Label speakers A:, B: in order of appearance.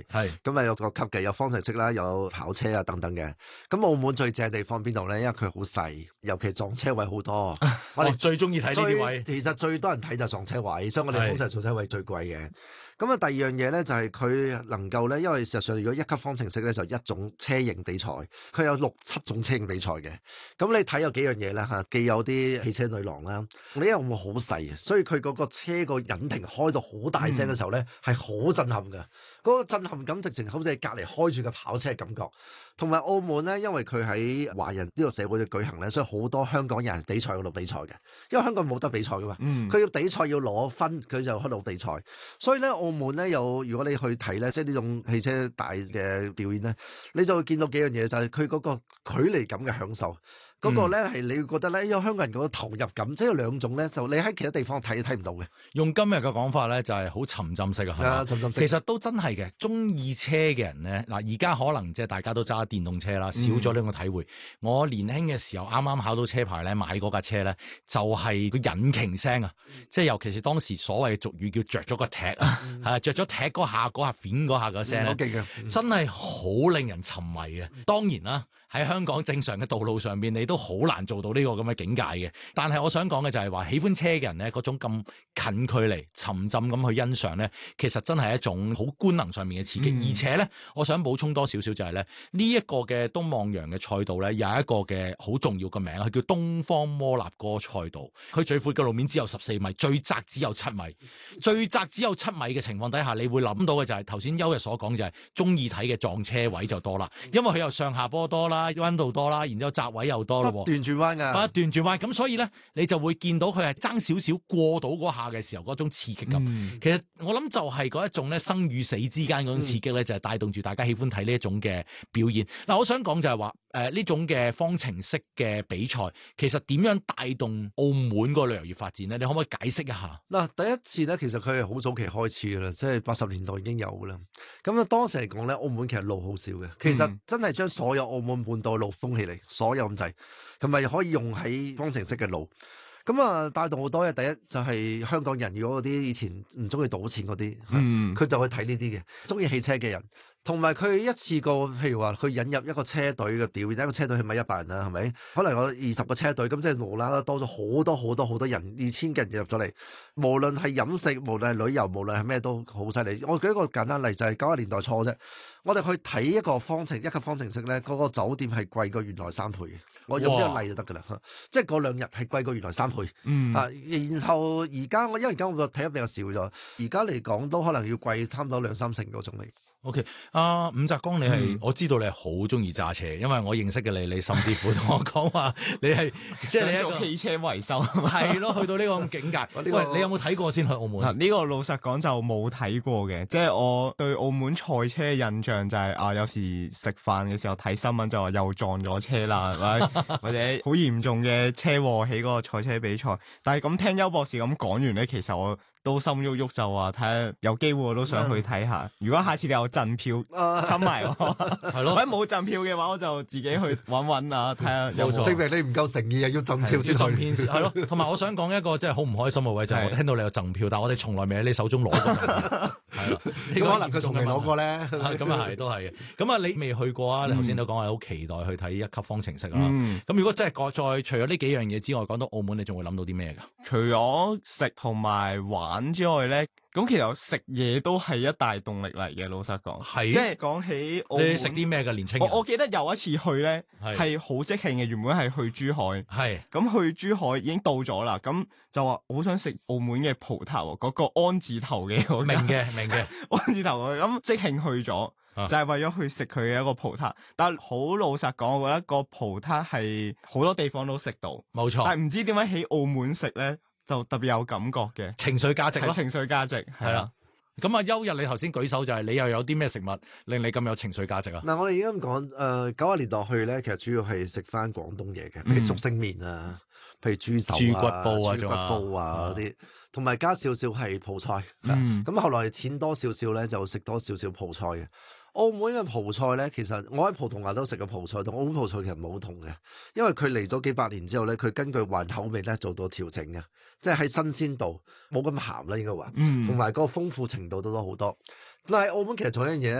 A: 咁啊有個級嘅，有方程式啦，有跑車啊等等嘅。咁澳門最正地方邊度咧？因為佢好細，尤其撞車位好多。
B: 我哋最中意睇呢啲位。
A: 其實最多人睇就撞車位，所以我哋通常撞車位最貴嘅。咁啊，第二樣嘢咧就係佢能夠咧，因為事實上如果一級方程式咧就一種車型比賽，佢有6-7種車型比賽嘅。咁你睇有幾樣嘢啦嚇，既有啲汽車女郎啦，你因為會好細，所以佢嗰個車個引擎開到好大聲嘅時候咧，係好震撼㗎。嗰個震撼感直情好似隔離開住個跑車嘅感覺。同埋澳門咧，因為佢喺華人呢個社會嘅舉行咧，所以好多香港人比賽嗰度比賽嘅。因為香港冇得比賽噶嘛，佢要比賽要攞分，佢就喺度比賽。所以咧，澳門咧如果你去睇咧，即係呢種汽車大嘅表演咧，你就會見到幾樣嘢，就係佢嗰個距離感嘅享受。嗰個咧係你會覺得咧，有香港人嗰個投入感，即係有兩種咧，就你喺其他地方睇唔到嘅。
B: 用今日嘅講法咧，就係好沉浸式啊，係嘛？
A: 沉浸式。
B: 其實都真係嘅，中意車嘅人咧，嗱而家可能即係大家都揸電動車啦，少咗呢個體會。我年輕嘅時候啱啱考到車牌咧，買嗰架車咧，就係個引擎聲啊，即係尤其是當時所謂俗語叫着咗個踢啊，係着咗踢嗰下片嗰下嘅聲，
A: 好勁嘅，
B: 真係好令人沉迷嘅。當然啦，喺香港正常嘅道路上邊，你都好難做到呢個咁嘅境界嘅。但係我想講嘅就係話，喜歡車嘅人咧，嗰種咁近距離沉浸咁去欣賞咧，其實真係一種好官能上面嘅刺激。而且咧，我想補充多少少就係咧，呢一個嘅東望洋嘅賽道咧，有一個嘅好重要嘅名，佢叫東方摩納哥賽道。佢最闊嘅路面只有14米，最窄只有7米。最窄只有7米嘅情況底下，你會諗到嘅就係頭先邱日所講，就係中意睇嘅撞車位就多啦，因為佢又上下坡多啦，彎道多啦，然之後窄位又多咯，
A: 不斷轉彎㗎，
B: 不斷轉彎，咁所以咧，你就會見到佢係爭少少過到嗰下嘅時候嗰種刺激感。其實我諗就係嗰一種咧，生與死之間嗰種刺激咧，就係帶動住大家喜歡睇呢一種嘅表現。嗱，我想講就係話呢種嘅方程式嘅比賽，其實點樣帶動澳門個旅遊業發展咧？你可唔可以解釋一下？
A: 嗱，第一次咧，其實佢係好早期開始㗎啦，即係80年代已經有㗎啦。咁啊，當時嚟講咧，澳門其實路好少嘅，其實真係將所有澳門半島路封起嚟，所有咁滯，同埋可以用喺方程式嘅路。咁啊，帶動好多嘅。第一就係香港人，如果嗰啲以前唔中意賭錢嗰啲，佢就去睇呢啲嘅。中意汽車嘅人，同埋佢一次過，譬如話佢引入一個車隊嘅表演，一個車隊起碼100人啦，係咪？可能有20個車隊，咁即係無啦啦多咗好多人，2000嘅人入咗嚟。無論係飲食，無論係旅遊，無論係咩都好犀利。我舉一個簡單例，就係90年代初啫。我哋去睇一級方程式咧，嗰個酒店係貴過原來3倍嘅。我用呢個例就得㗎啦，即係嗰2日係貴過原來3倍。然後而家因為而家我睇得比較少咗，而家嚟講都可能要貴差唔多2-3成嗰種嚟。
B: OK，伍澤剛，你係我知道你係好中意揸車，因為我認識嘅你甚至乎同我講話你係即係你做
C: 汽車維修，
B: 係咯，去到呢個咁境界。喂，你有冇睇過先去澳門？
C: 呢個老實講就冇睇過嘅，即係我對澳門賽車嘅印象就係有時食飯嘅時候睇新聞就話又撞咗車啦，係咪？或者好嚴重嘅車禍喺嗰個賽車比賽。但係咁聽邱博士咁講完咧，其實我都心喐喐，就話睇下有機會我都想去睇下。如果下次你有贈票親埋我，係咯。或者冇贈票嘅話，我就自己去揾啊，睇下有冇。
A: 證明你唔夠誠意啊，要贈票先去。
B: 係咯。同埋我想講一個即係好唔開心嘅位就係我聽到你有贈票，但係我哋從來未喺你手中攞過。係啦，
A: 可能佢從未攞過咧。
B: 咁啊係，都係嘅。咁啊，你未去過啊？你頭先都講係好期待去睇一級方程式啦。咁如果真係再除咗呢幾樣嘢之外，講到澳門，你仲會諗到啲咩㗎？
C: 除咗食同埋玩之外咧，咁其實食嘢都係一大動力嚟嘅。老實講，係即係講起澳門，
B: 你食啲咩嘅年青人？
C: 我記得有一次去咧，係好即興嘅。原本係去珠海，咁去珠海已經到咗啦。咁就話好想食澳門嘅葡撻，嗰個安字頭嘅嗰個。明嘅安字頭嘅，咁即興去咗，就係為咗去食佢嘅一個葡撻。但係好老實講，我覺得個葡撻係好多地方都食到，冇錯。但係唔知點解喺澳門食咧，就特別有感覺嘅
B: 情緒價值咯，
C: 情緒價值係啦。
B: 咁啊，邱日你頭先舉手就係你又有啲咩食物令你咁有情緒價值啊？
A: 嗱，我哋而家咁講，90年代去咧，其實主要係食翻廣東嘢嘅，譬如竹升麵啊，譬如豬手啊、豬骨煲啊嗰啲，同埋加少少係葡菜。咁後來錢多少少咧，就食多少少葡菜嘅。澳門嘅葡菜咧，其實我喺葡萄牙都食過葡菜，同澳門葡菜其實冇同嘅，因為佢嚟咗幾百年之後咧，佢根據環口味咧做到調整嘅，即係喺新鮮度冇咁鹹啦，應該話，同埋嗰個豐富程度都多好多。但係澳門其實仲有一樣嘢。